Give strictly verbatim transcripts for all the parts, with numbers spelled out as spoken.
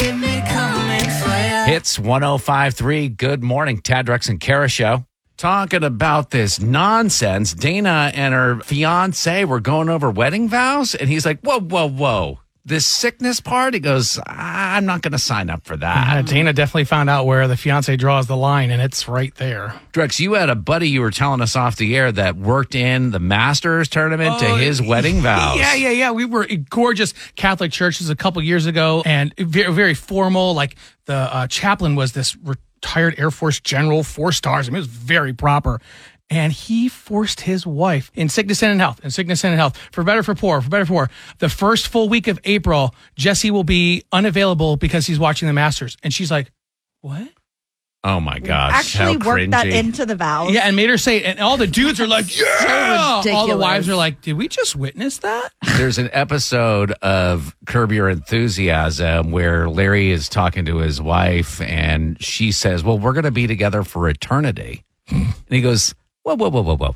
keep me coming for ya. Hits one oh five point three. Good morning. Tad, Drex, and Kara show. Talking about this nonsense. Dana and her fiance were going over wedding vows, and he's like, whoa, whoa, whoa. This sickness part? He goes, I'm not going to sign up for that. Uh, Dana definitely found out where the fiance draws the line, and it's right there. Drex, you had a buddy you were telling us off the air that worked in the Masters tournament to Oh, his wedding vows. Yeah, yeah, yeah. We were at gorgeous Catholic churches a couple years ago, and very, very formal. Like the uh, chaplain was this retired Air Force general, four stars. I mean, it was very proper. And he forced his wife in sickness and in health, in sickness and in health, for better, for poor, for better, for poor. The first full week of April, Jesse will be unavailable because he's watching the Masters. And she's like, what? Oh, my gosh. Actually how worked that cringy. into the vows. Yeah, and made her say it. And all the dudes are like, yeah! So All the ridiculous. wives are like, did we just witness that? There's an episode of Curb Your Enthusiasm where Larry is talking to his wife, and she says, well, we're going to be together for eternity. And he goes, whoa, whoa, whoa, whoa, whoa.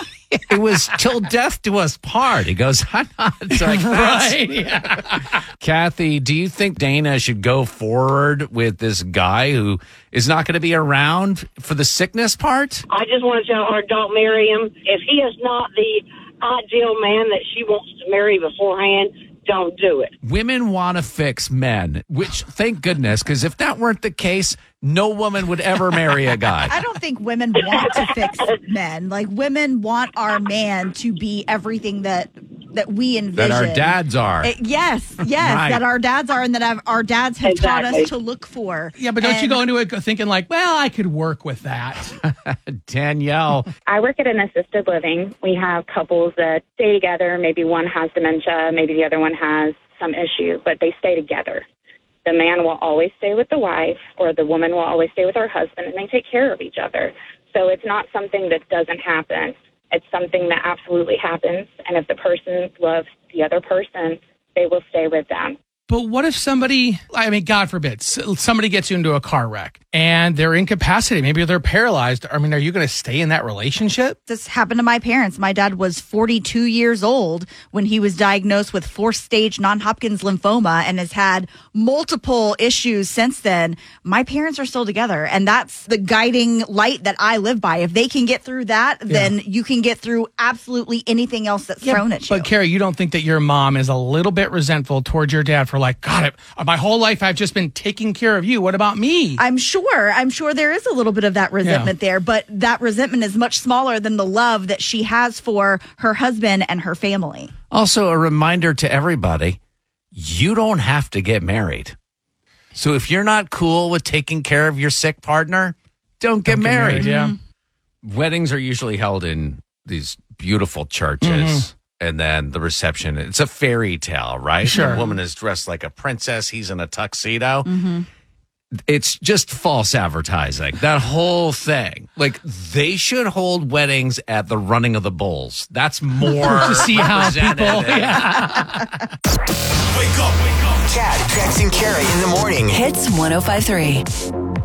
It was till death do us part. He goes, I'm not. It's like, that's- Right. Yeah. Kathy, do you think Dana should go forward with this guy who is not going to be around for the sickness part? I just want to tell her, don't marry him. If he is not the ideal man that she wants to marry beforehand, don't do it. Women want to fix men, which thank goodness, because if that weren't the case, no woman would ever marry a guy. I don't think women want to fix men. Like, women want our man to be everything that that we envision. That our dads are. Uh, yes, yes, Right. that our dads are and that have, our dads have taught Exactly. us to look for. Yeah, but don't you And- go into it thinking like, well, I could work with that. Danielle. I work at an assisted living. We have couples that stay together. Maybe one has dementia, maybe the other one has some issue, but they stay together. The man will always stay with the wife, or the woman will always stay with her husband, and they take care of each other. So it's not something that doesn't happen. It's something that absolutely happens. And if the person loves the other person, they will stay with them. But what if somebody, I mean, God forbid, s- somebody gets you into a car wreck and they're incapacitated, maybe they're paralyzed. I mean, are you going to stay in that relationship? This happened to my parents. My dad was forty-two years old when he was diagnosed with fourth stage non-Hodgkin's lymphoma and has had multiple issues since then. My parents are still together, and that's the guiding light that I live by. If they can get through that, then you can get through absolutely anything else that's thrown at you. But Carrie, you don't think that your mom is a little bit resentful towards your dad for like, God, I, my whole life I've just been taking care of you. What about me? I'm sure. I'm sure there is a little bit of that resentment there, but that resentment is much smaller than the love that she has for her husband and her family. Also, a reminder to everybody, you don't have to get married. So if you're not cool with taking care of your sick partner, don't get Don't get married. married, yeah. Weddings are usually held in these beautiful churches. Mm-hmm. And then the reception, it's a fairy tale, right? Sure. The woman is dressed like a princess. He's in a tuxedo. Mm-hmm. It's just false advertising. That whole thing. Like, they should hold weddings at the running of the bulls. That's more To see how people, representative. yeah. Wake up, wake up. Chad, Drex, and Carrie in the morning. Hits one oh five point three.